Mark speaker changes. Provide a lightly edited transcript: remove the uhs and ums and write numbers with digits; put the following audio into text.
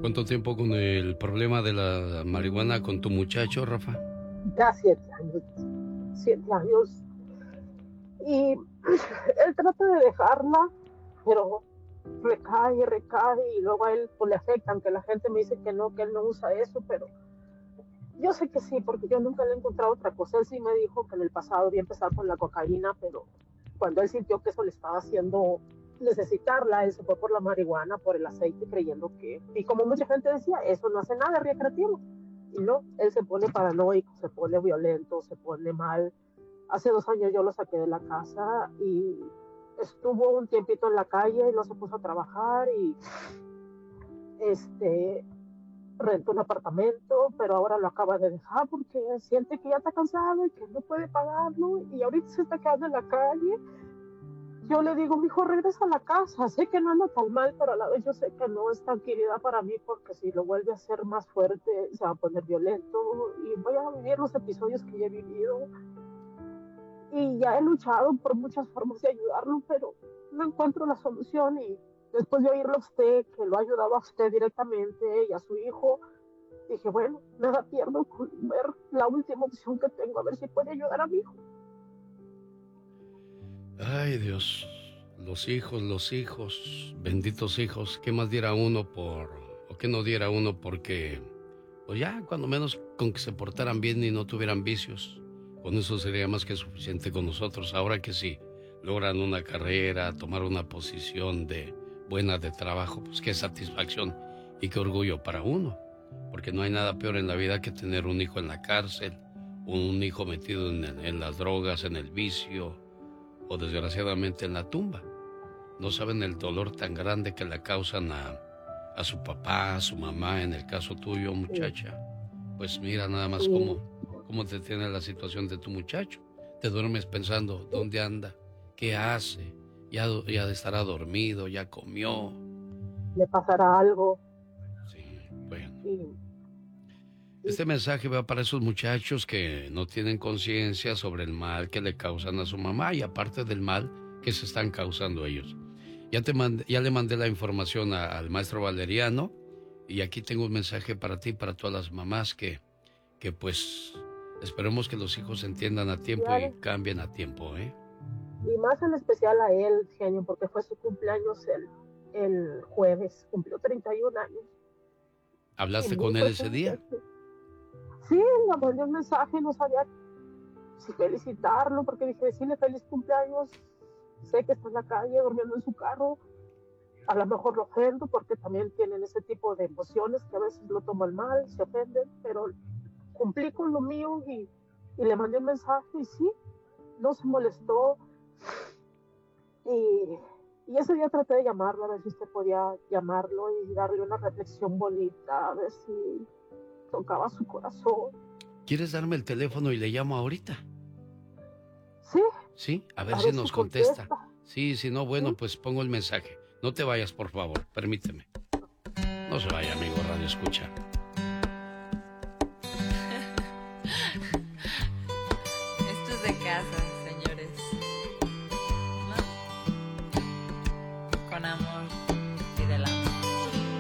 Speaker 1: ¿Cuánto tiempo con el problema de la marihuana con tu muchacho, Rafa?
Speaker 2: Ya 7 años, 7 años. Y él trata de dejarla, pero recae, recae, y luego a él pues, le afecta, aunque la gente me dice que él no usa eso, pero yo sé que sí, porque yo nunca le he encontrado otra cosa. Él sí me dijo que en el pasado había empezado con la cocaína, pero cuando él sintió que eso le estaba haciendo necesitarla, él se fue por la marihuana, por el aceite, creyendo que, y como mucha gente decía, eso no hace nada recreativo. Y no, él se pone paranoico, se pone violento, se pone mal. Hace 2 años yo lo saqué de la casa y estuvo un tiempito en la calle y no se puso a trabajar y este rentó un apartamento, pero ahora lo acaba de dejar porque siente que ya está cansado y que no puede pagarlo y ahorita se está quedando en la calle. Yo le digo, mijo, regresa a la casa, sé que no anda tan mal, pero a la vez yo sé que no es tranquilidad para mí porque si lo vuelve a hacer más fuerte se va a poner violento y voy a vivir los episodios que ya he vivido. Y ya he luchado por muchas formas de ayudarlo, pero no encuentro la solución. Y después de oírlo a usted, que lo ha ayudado a usted directamente y a su hijo, dije, bueno, nada pierdo con ver la última opción que tengo, a ver si puede ayudar a mi hijo.
Speaker 1: Ay, Dios, los hijos, benditos hijos, ¿qué más diera uno o qué no diera uno porque, pues ya, cuando menos con que se portaran bien y no tuvieran vicios, con eso sería más que suficiente con nosotros. Ahora que sí, logran una carrera, tomar una posición buena de trabajo, pues qué satisfacción y qué orgullo para uno, porque no hay nada peor en la vida que tener un hijo en la cárcel, un hijo metido en las drogas, en el vicio o desgraciadamente en la tumba. No saben el dolor tan grande que le causan a su papá, a su mamá, en el caso tuyo,
Speaker 2: Sí,
Speaker 1: muchacha. Pues mira nada más
Speaker 2: sí,
Speaker 1: cómo te tiene la situación de tu muchacho. Te duermes pensando,
Speaker 2: sí,
Speaker 1: ¿dónde anda? ¿Qué hace? Ya estará dormido, ya comió.
Speaker 2: le pasará algo.
Speaker 1: Sí, bueno.
Speaker 2: Y, y
Speaker 1: Este mensaje va para esos muchachos que no tienen conciencia sobre el mal que le causan a su mamá y aparte del mal que se están causando ellos. Ya le mandé la información al maestro Valeriano y aquí tengo un mensaje para ti, para todas las mamás que pues esperemos que los hijos entiendan a tiempo y cambien a tiempo, ¿eh?
Speaker 2: y más en especial a él, genio, porque fue su cumpleaños el jueves, cumplió 31 años. Y
Speaker 1: ¿Hablaste
Speaker 2: muy
Speaker 1: con él
Speaker 2: fue
Speaker 1: ese
Speaker 2: su
Speaker 1: día?
Speaker 2: Sí, le mandé un mensaje, no sabía si felicitarlo, porque dije, decirle feliz cumpleaños, sé que está en la calle durmiendo en su carro, a lo mejor lo ofendo porque también tienen ese tipo de emociones que a veces lo toman mal, se ofenden, pero cumplí con lo mío y le mandé un mensaje y sí, no se molestó y, y ese día traté de llamarlo, a ver si usted podía llamarlo y darle una reflexión bonita, a ver si tocaba su corazón.
Speaker 1: ¿Quieres darme el teléfono y le llamo ahorita?
Speaker 2: Sí,
Speaker 1: Sí, a ver
Speaker 2: a
Speaker 1: si
Speaker 2: ver si
Speaker 1: nos contesta.
Speaker 2: contesta.
Speaker 1: Sí, si no, bueno,
Speaker 2: Sí,
Speaker 1: pues pongo el mensaje. No te vayas, por favor, permíteme. No se vaya, amigo Radio Escucha.